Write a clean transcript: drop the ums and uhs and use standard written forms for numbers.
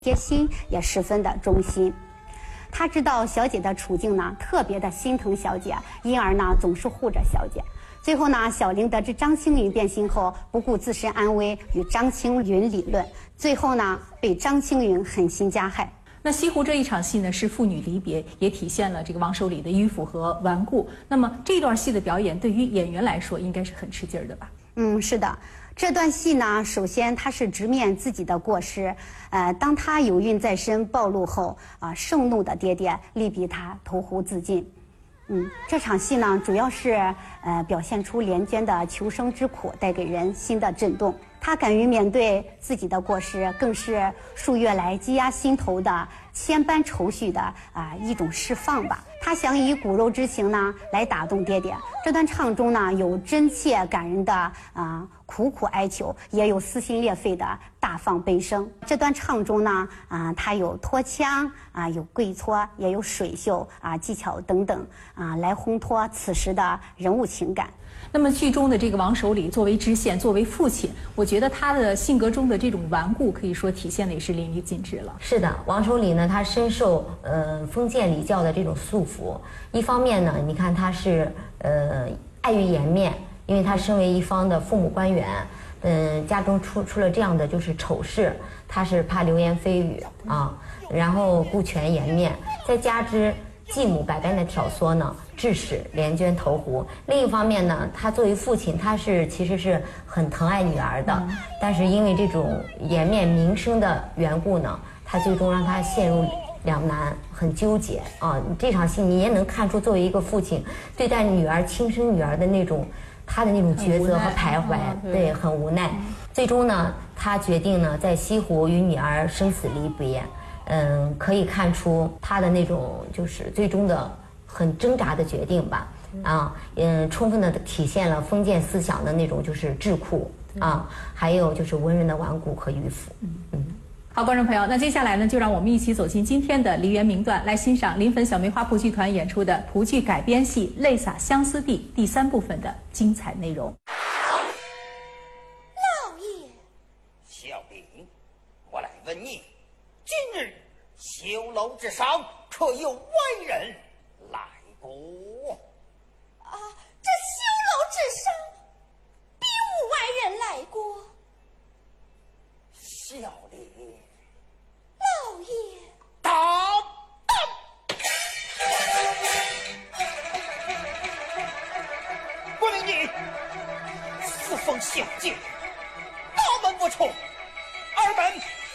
贴心，也十分的忠心。他知道小姐的处境呢，特别的心疼小姐，因而呢总是护着小姐。最后呢，小玲得知张青云变心后，不顾自身安危，与张青云理论，最后呢被张青云狠心加害。 那西湖这一场戏呢，是父女离别，也体现了这个王守礼的迂腐和顽固。那么这段戏的表演，对于演员来说，应该是很吃劲儿的吧？ 是的。这段戏呢，首先他是直面自己的过失，当他有孕在身暴露后，盛怒的爹爹力逼他投湖自尽。这场戏呢，主要是表现出莲娟的求生之苦，带给人心的震动。他敢于面对自己的过失，更是数月来积压心头的千般愁绪的一种释放吧。他想以骨肉之情呢来打动爹爹。这段唱中呢，有真切感人的苦苦哀求，也有撕心裂肺的大放悲声。这段唱中呢，它有拖腔有跪搓，也有水袖技巧等等来烘托此时的人物情感。 那么剧中的这个王守礼作为知县，作为父亲，我觉得他的性格中的这种顽固，可以说体现的也是淋漓尽致了。 是的，王守礼呢，他深受封建礼教的这种束缚。一方面呢，你看他是碍于颜面，因为他身为一方的父母官员，家中出了这样的就是丑事，他是怕流言蜚语然后顾全颜面，再加之继母百般的挑唆呢，致使莲娟投湖。另一方面呢，他作为父亲，他其实是很疼爱女儿的，但是因为这种颜面名声的缘故呢，他最终让他陷入两难，很纠结这场戏你也能看出，作为一个父亲对待亲生女儿的他的那种抉择和徘徊，对，很无奈。最终呢，他决定呢在西湖与女儿生死离别。可以看出他的那种就是最终的很挣扎的决定吧，充分的体现了封建思想的那种就是智库还有就是文人的顽固和迂腐。 好，观众朋友，那接下来呢，就让我们一起走进今天的梨园名段，来欣赏临汾小梅花蒲剧团演出的蒲剧改编戏《泪洒相思地》第3部分的精彩内容。 老爷， 小玲，我来问你，今日绣楼之上可有外人来过？ 这绣楼之上并无外人来过。 小玲， 老爷， 到！我命你，四封小姐